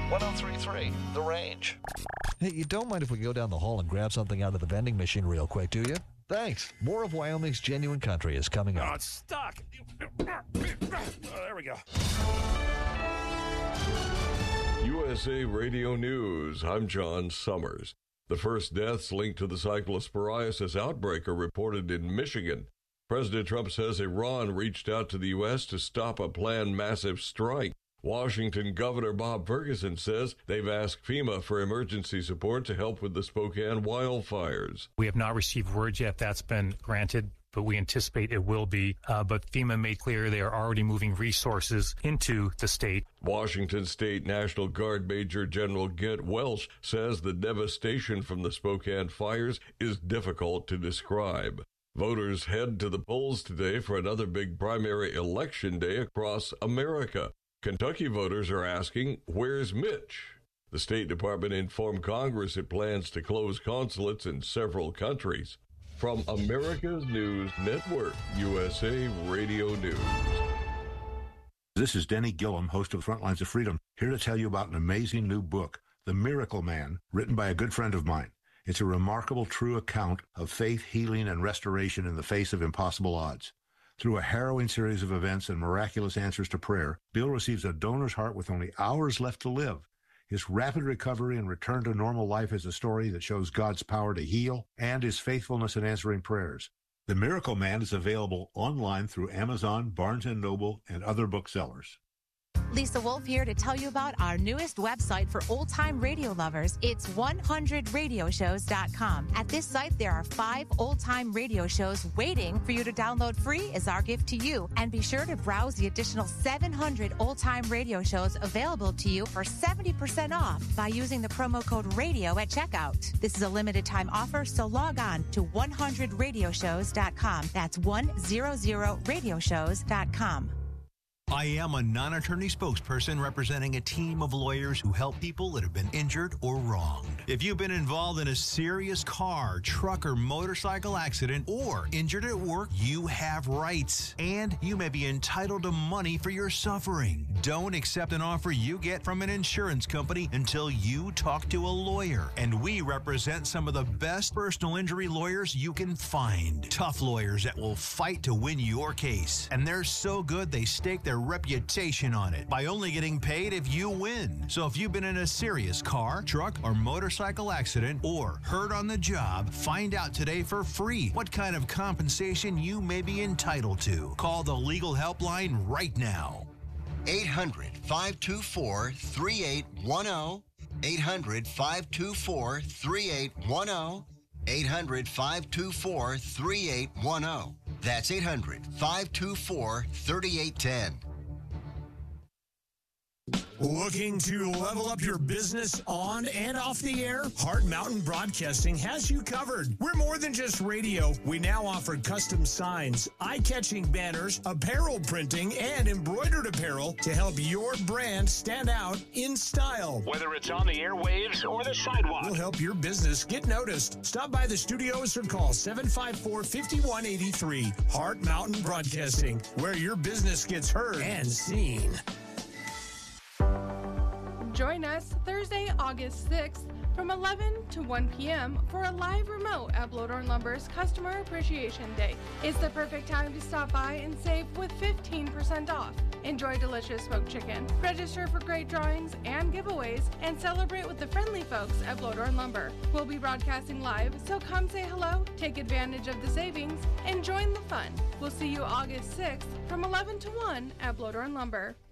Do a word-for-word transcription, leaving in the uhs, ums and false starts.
one oh three point three The Range. Hey, you don't mind if we go down the hall and grab something out of the vending machine real quick, do you? Thanks. More of Wyoming's Genuine Country is coming up. Oh, it's stuck. Oh, there we go. U S A Radio News. I'm John Summers. The first deaths linked to the cyclosporiasis outbreak are reported in Michigan. President Trump says Iran reached out to the U S to stop a planned massive strike. Washington Governor Bob Ferguson says they've asked FEMA for emergency support to help with the Spokane wildfires. We have not received word yet that's been granted, but we anticipate it will be. Uh, but FEMA made clear they are already moving resources into the state. Washington State National Guard Major General Get Welch says the devastation from the Spokane fires is difficult to describe. Voters head to the polls today for another big primary election day across America. Kentucky voters are asking, where's Mitch? The State Department informed Congress it plans to close consulates in several countries. From America's News Network, U S A Radio News. This is Denny Gillum, host of Frontlines of Freedom, here to tell you about an amazing new book, The Miracle Man, written by a good friend of mine. It's a remarkable, true account of faith, healing, and restoration in the face of impossible odds. Through a harrowing series of events and miraculous answers to prayer, Bill receives a donor's heart with only hours left to live. His rapid recovery and return to normal life is a story that shows God's power to heal and his faithfulness in answering prayers. The Miracle Man is available online through Amazon, Barnes and Noble, and other booksellers. Lisa Wolf here to tell you about our newest website for old-time radio lovers. It's one hundred radio shows dot com. At this site, there are five old-time radio shows waiting for you to download free as our gift to you. And be sure to browse the additional seven hundred old-time radio shows available to you for seventy percent off by using the promo code RADIO at checkout. This is a limited-time offer, so log on to one hundred radio shows dot com. That's one hundred radio shows dot com. I am a non-attorney spokesperson representing a team of lawyers who help people that have been injured or wronged. If you've been involved in a serious car, truck, or motorcycle accident or injured at work, you have rights, and you may be entitled to money for your suffering. Don't accept an offer you get from an insurance company until you talk to a lawyer, and we represent some of the best personal injury lawyers you can find. Tough lawyers that will fight to win your case, and they're so good they stake their reputation on it by only getting paid if you win. So if you've been in a serious car, truck, or motorcycle accident or hurt on the job, find out today for free what kind of compensation you may be entitled to. Call the legal helpline right now. eight hundred, five two four, three eight one zero. eight hundred, five two four, three eight one zero. eight hundred, five two four, three eight one zero. That's eight hundred, five two four, three eight one zero. Looking to level up your business on and off the air? Heart Mountain Broadcasting has you covered. We're more than just radio. We now offer custom signs, eye-catching banners, apparel printing, and embroidered apparel to help your brand stand out in style. Whether it's on the airwaves or the sidewalk, we'll help your business get noticed. Stop by the studios or call seven five four, five one eight three. Heart Mountain Broadcasting, where your business gets heard and seen. Join us Thursday, August sixth from eleven to one p.m. for a live remote at Blodorn Lumber's Customer Appreciation Day. It's the perfect time to stop by and save with fifteen percent off. Enjoy delicious smoked chicken, register for great drawings and giveaways, and celebrate with the friendly folks at Blodorn Lumber. We'll be broadcasting live, so come say hello, take advantage of the savings, and join the fun. We'll see you August sixth from eleven to one at Blodorn Lumber.